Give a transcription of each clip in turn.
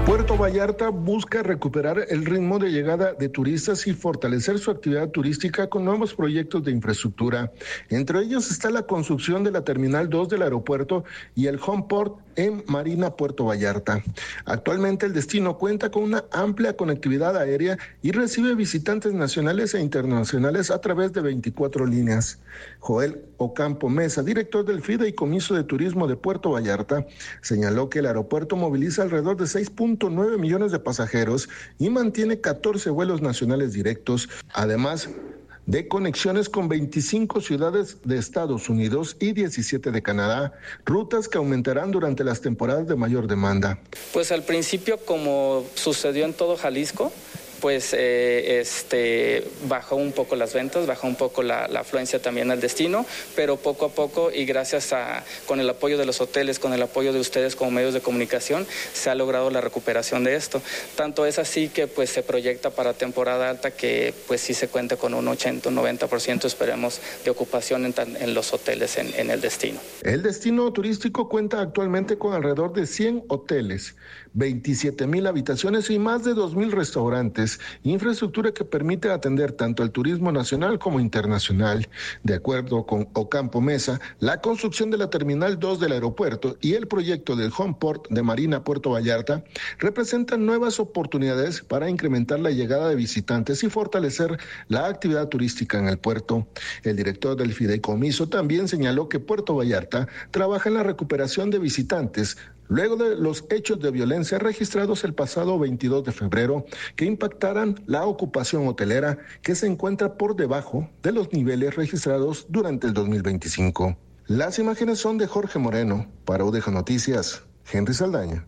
Puerto Vallarta busca recuperar el ritmo de llegada de turistas y fortalecer su actividad turística con nuevos proyectos de infraestructura. Entre ellos está la construcción de la Terminal 2 del aeropuerto y el Home Port en Marina Puerto Vallarta. Actualmente el destino cuenta con una amplia conectividad aérea y recibe visitantes nacionales e internacionales a través de 24 líneas. Joel Ocampo Mesa, director del Fideicomiso de Turismo de Puerto Vallarta, señaló que el aeropuerto moviliza alrededor de 6.9 millones de pasajeros y mantiene 14 vuelos nacionales directos, además de conexiones con 25 ciudades de Estados Unidos y 17 de Canadá, rutas que aumentarán durante las temporadas de mayor demanda. Pues al principio, como sucedió en todo Jalisco, pues bajó un poco las ventas, bajó un poco la afluencia también al destino, pero poco a poco y gracias con el apoyo de los hoteles, con el apoyo de ustedes como medios de comunicación, se ha logrado la recuperación de esto. Tanto es así que pues se proyecta para temporada alta que pues sí se cuenta con un 80, un 90% esperemos de ocupación en los hoteles en el destino. El destino turístico cuenta actualmente con alrededor de 100 hoteles, 27,000 habitaciones y más de 2,000 restaurantes, infraestructura que permite atender tanto al turismo nacional como internacional. De acuerdo con Ocampo Mesa, la construcción de la Terminal 2 del aeropuerto y el proyecto del Home Port de Marina Puerto Vallarta representan nuevas oportunidades para incrementar la llegada de visitantes y fortalecer la actividad turística en el puerto. El director del Fideicomiso también señaló que Puerto Vallarta trabaja en la recuperación de visitantes luego de los hechos de violencia registrados el pasado 22 de febrero que impactaran la ocupación hotelera, que se encuentra por debajo de los niveles registrados durante el 2025. Las imágenes son de Jorge Moreno. Para UDG Noticias, Henry Saldaña.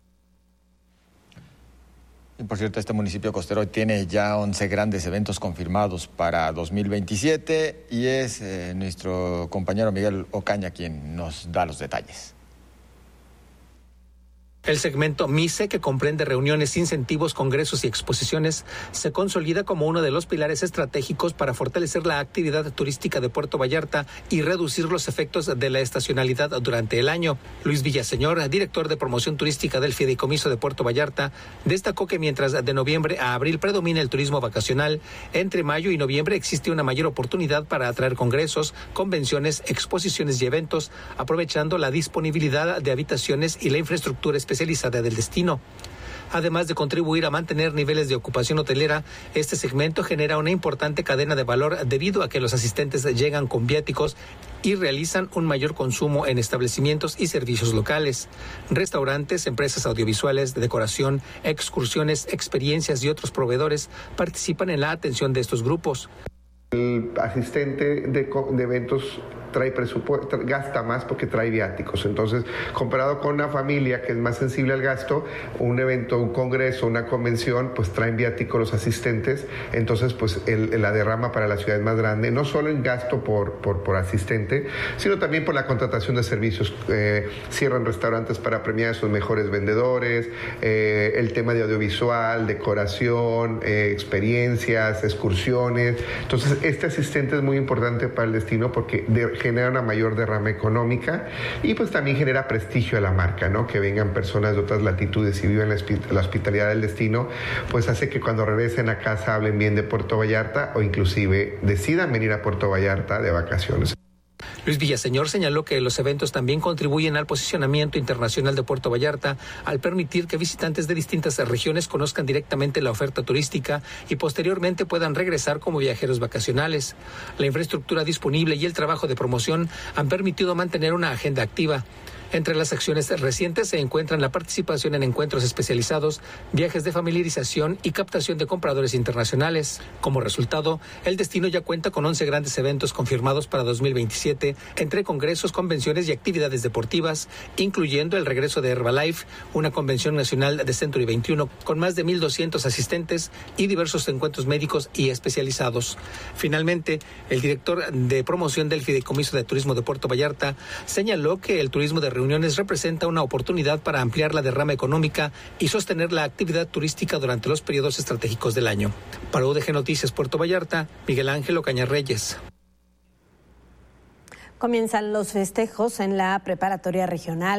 Y por cierto, este municipio costero tiene ya 11 grandes eventos confirmados para 2027 y es nuestro compañero Miguel Ocaña quien nos da los detalles. El segmento MICE, que comprende reuniones, incentivos, congresos y exposiciones, se consolida como uno de los pilares estratégicos para fortalecer la actividad turística de Puerto Vallarta y reducir los efectos de la estacionalidad durante el año. Luis Villaseñor, director de promoción turística del Fideicomiso de Puerto Vallarta, destacó que mientras de noviembre a abril predomina el turismo vacacional, entre mayo y noviembre existe una mayor oportunidad para atraer congresos, convenciones, exposiciones y eventos, aprovechando la disponibilidad de habitaciones y la infraestructura especializada del destino. Además de contribuir a mantener niveles de ocupación hotelera, este segmento genera una importante cadena de valor debido a que los asistentes llegan con viáticos y realizan un mayor consumo en establecimientos y servicios locales. Restaurantes, empresas audiovisuales, de decoración, excursiones, experiencias y otros proveedores participan en la atención de estos grupos. El asistente de eventos trae presupuesto, gasta más porque trae viáticos. Entonces, comparado con una familia que es más sensible al gasto, un evento, un congreso, una convención, pues traen viáticos los asistentes. Entonces, pues la derrama para la ciudad es más grande, no solo en gasto por asistente, sino también por la contratación de servicios. Cierran restaurantes para premiar a sus mejores vendedores, el tema de audiovisual, decoración, experiencias, excursiones. Entonces, este asistente es muy importante para el destino porque genera una mayor derrama económica y pues también genera prestigio a la marca, ¿no? Que vengan personas de otras latitudes y vivan la hospitalidad del destino, pues hace que cuando regresen a casa hablen bien de Puerto Vallarta o inclusive decidan venir a Puerto Vallarta de vacaciones. Luis Villaseñor señaló que los eventos también contribuyen al posicionamiento internacional de Puerto Vallarta al permitir que visitantes de distintas regiones conozcan directamente la oferta turística y posteriormente puedan regresar como viajeros vacacionales. La infraestructura disponible y el trabajo de promoción han permitido mantener una agenda activa. Entre las acciones recientes se encuentran la participación en encuentros especializados, viajes de familiarización y captación de compradores internacionales. Como resultado, el destino ya cuenta con 11 grandes eventos confirmados para 2027, entre congresos, convenciones y actividades deportivas, incluyendo el regreso de Herbalife, una convención nacional de Century 21 con más de 1,200 asistentes y diversos encuentros médicos y especializados. Finalmente, el director de promoción del Fideicomiso de Turismo de Puerto Vallarta señaló que el turismo de reuniones representa una oportunidad para ampliar la derrama económica y sostener la actividad turística durante los periodos estratégicos del año. Para UDG Noticias Puerto Vallarta, Miguel Ángel Ocaña Reyes. Comienzan los festejos en la preparatoria regional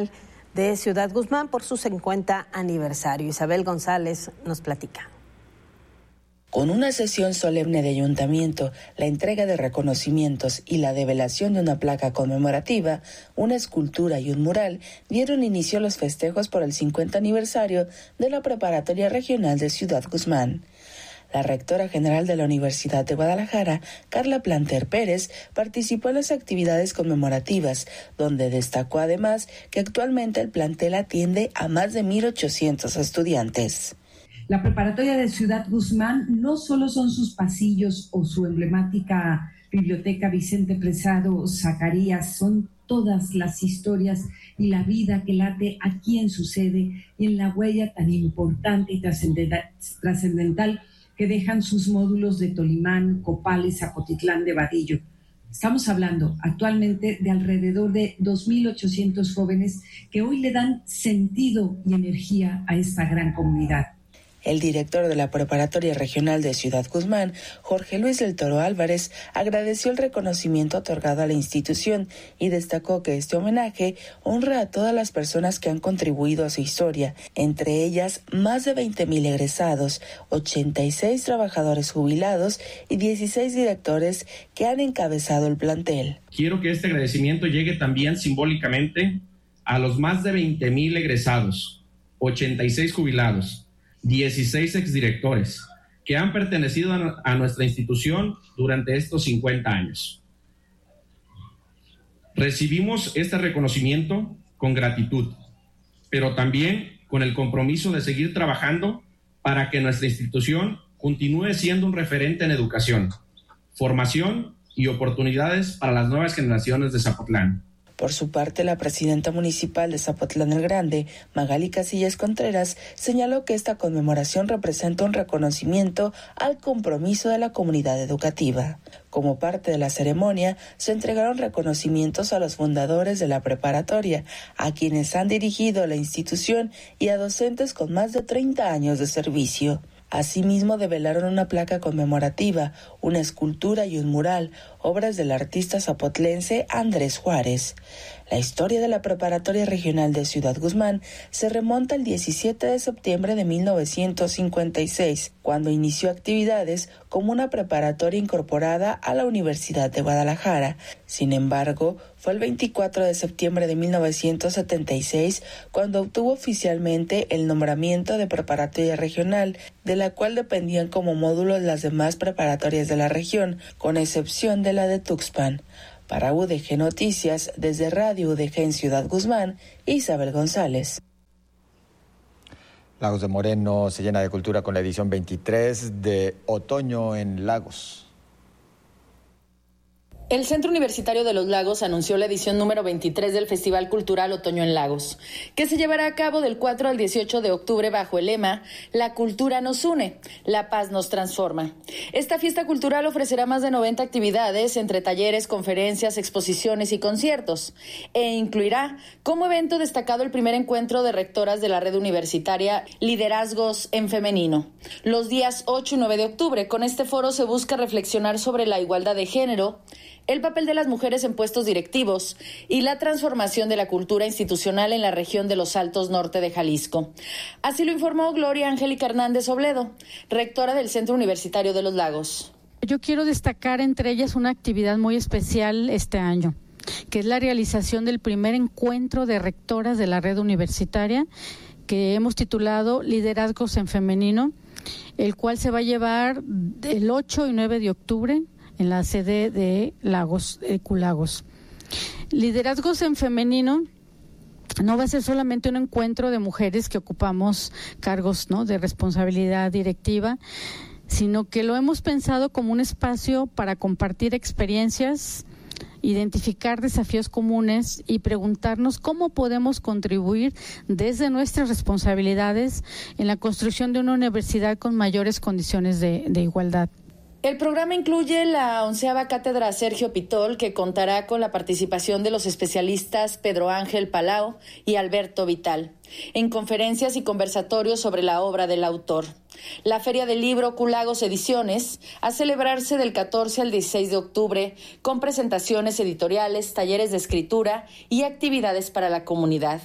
de Ciudad Guzmán por su 50 aniversario. Isabel González nos platica. Con una sesión solemne de ayuntamiento, la entrega de reconocimientos y la develación de una placa conmemorativa, una escultura y un mural dieron inicio a los festejos por el 50 aniversario de la Preparatoria Regional de Ciudad Guzmán. La rectora general de la Universidad de Guadalajara, Carla Planter Pérez, participó en las actividades conmemorativas, donde destacó además que actualmente el plantel atiende a más de 1,800 estudiantes. La preparatoria de Ciudad Guzmán no solo son sus pasillos o su emblemática biblioteca Vicente Preciado Zacarías, son todas las historias y la vida que late aquí en su sede y en la huella tan importante y trascendental que dejan sus módulos de Tolimán, Copal y Zapotitlán de Vadillo. Estamos hablando actualmente de alrededor de 2,800 jóvenes que hoy le dan sentido y energía a esta gran comunidad. El director de la Preparatoria Regional de Ciudad Guzmán, Jorge Luis del Toro Álvarez, agradeció el reconocimiento otorgado a la institución y destacó que este homenaje honra a todas las personas que han contribuido a su historia, entre ellas más de 20,000 egresados, 86 trabajadores jubilados y 16 directores que han encabezado el plantel. Quiero que este agradecimiento llegue también simbólicamente a los más de 20,000 egresados, 86 jubilados, 16 exdirectores que han pertenecido a nuestra institución durante estos 50 años. Recibimos este reconocimiento con gratitud, pero también con el compromiso de seguir trabajando para que nuestra institución continúe siendo un referente en educación, formación y oportunidades para las nuevas generaciones de Zapotlán. Por su parte, la presidenta municipal de Zapotlán el Grande, Magali Casillas Contreras, señaló que esta conmemoración representa un reconocimiento al compromiso de la comunidad educativa. Como parte de la ceremonia, se entregaron reconocimientos a los fundadores de la preparatoria, a quienes han dirigido la institución y a docentes con más de 30 años de servicio. Asimismo, develaron una placa conmemorativa, una escultura y un mural, obras del artista zapotlense Andrés Juárez. La historia de la Preparatoria Regional de Ciudad Guzmán se remonta al 17 de septiembre de 1956, cuando inició actividades como una preparatoria incorporada a la Universidad de Guadalajara. Sin embargo, fue el 24 de septiembre de 1976 cuando obtuvo oficialmente el nombramiento de Preparatoria Regional, de la cual dependían como módulos las demás preparatorias de la región, con excepción de la de Tuxpan. Para UDG Noticias, desde Radio UDG en Ciudad Guzmán, Isabel González. Lagos de Moreno se llena de cultura con la edición 23 de Otoño en Lagos. El Centro Universitario de los Lagos anunció la edición número 23 del Festival Cultural Otoño en Lagos, que se llevará a cabo del 4 al 18 de octubre bajo el lema La cultura nos une, la paz nos transforma. Esta fiesta cultural ofrecerá más de 90 actividades entre talleres, conferencias, exposiciones y conciertos, e incluirá como evento destacado el primer encuentro de rectoras de la red universitaria Liderazgos en Femenino, los días 8 y 9 de octubre. Con este foro se busca reflexionar sobre la igualdad de género, el papel de las mujeres en puestos directivos y la transformación de la cultura institucional en la región de los Altos Norte de Jalisco. Así lo informó Gloria Angélica Hernández Obledo, rectora del Centro Universitario de los Lagos. Yo quiero destacar entre ellas una actividad muy especial este año, que es la realización del primer encuentro de rectoras de la red universitaria, que hemos titulado Liderazgos en Femenino, el cual se va a llevar el 8 y 9 de octubre en la sede de Lagos, Culagos. Liderazgos en Femenino no va a ser solamente un encuentro de mujeres que ocupamos cargos, ¿no?, de responsabilidad directiva, sino que lo hemos pensado como un espacio para compartir experiencias, identificar desafíos comunes y preguntarnos cómo podemos contribuir desde nuestras responsabilidades en la construcción de una universidad con mayores condiciones de igualdad. El programa incluye la 11ª Cátedra Sergio Pitol, que contará con la participación de los especialistas Pedro Ángel Palau y Alberto Vital, en conferencias y conversatorios sobre la obra del autor. La Feria del Libro Culagos Ediciones, a celebrarse del 14 al 16 de octubre, con presentaciones editoriales, talleres de escritura y actividades para la comunidad.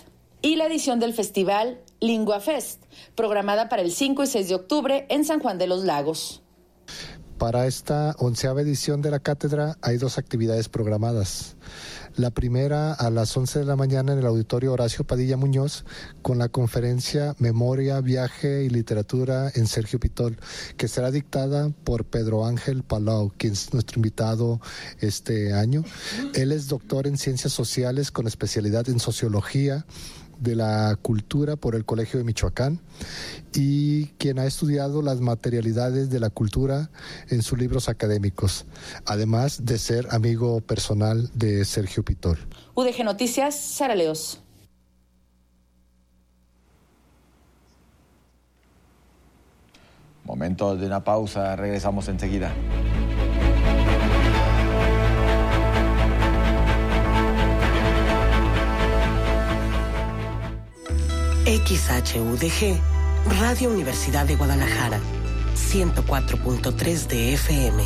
y la edición del festival Lingua Fest, programada para el 5 y 6 de octubre en San Juan de los Lagos. Para esta 11ª edición de la cátedra hay 2 actividades programadas. La primera a las 11 de la mañana en el Auditorio Horacio Padilla Muñoz con la conferencia Memoria, Viaje y Literatura en Sergio Pitol, que será dictada por Pedro Ángel Palau, quien es nuestro invitado este año. Él es doctor en Ciencias Sociales con especialidad en Sociología de la Cultura por el Colegio de Michoacán y quien ha estudiado las materialidades de la cultura en sus libros académicos, además de ser amigo personal de Sergio Pitol. UDG Noticias, Sara Leos. Momento de una pausa, regresamos enseguida. XHUDG, Radio Universidad de Guadalajara, 104.3 de FM,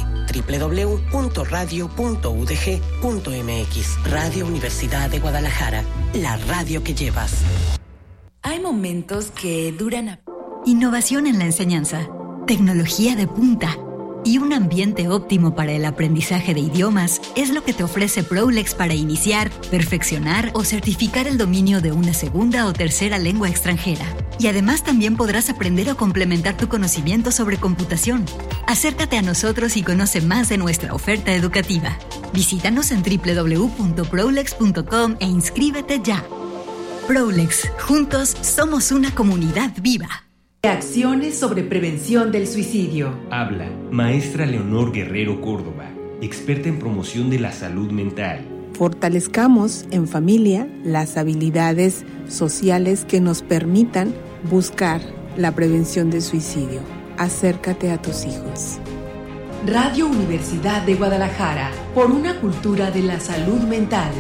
www.radio.udg.mx. Radio Universidad de Guadalajara, la radio que llevas. Hay momentos que duran. Innovación en la enseñanza, tecnología de punta y un ambiente óptimo para el aprendizaje de idiomas es lo que te ofrece Prolex para iniciar, perfeccionar o certificar el dominio de una segunda o tercera lengua extranjera. Y además también podrás aprender o complementar tu conocimiento sobre computación. Acércate a nosotros y conoce más de nuestra oferta educativa. Visítanos en www.prolex.com e inscríbete ya. Prolex, juntos somos una comunidad viva. Acciones sobre prevención del suicidio. Habla maestra Leonor Guerrero Córdoba, experta en promoción de la salud mental. Fortalezcamos en familia las habilidades sociales que nos permitan buscar la prevención del suicidio. Acércate a tus hijos. Radio Universidad de Guadalajara, por una cultura de la salud mental.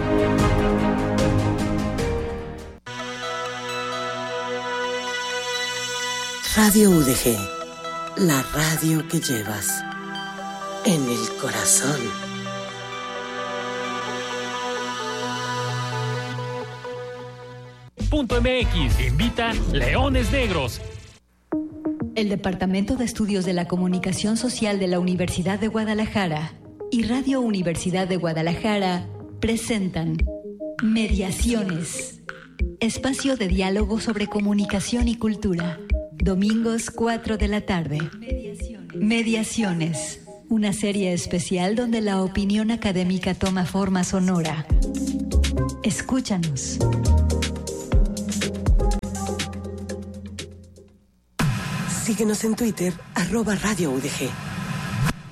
Radio UDG, la radio que llevas en el corazón. .mx invita Leones Negros. El Departamento de Estudios de la Comunicación Social de la Universidad de Guadalajara y Radio Universidad de Guadalajara presentan Mediaciones, espacio de diálogo sobre comunicación y cultura. Domingos 4 de la tarde. Mediaciones, una serie especial donde la opinión académica toma forma sonora. Escúchanos. Síguenos en Twitter, @Radio UDG.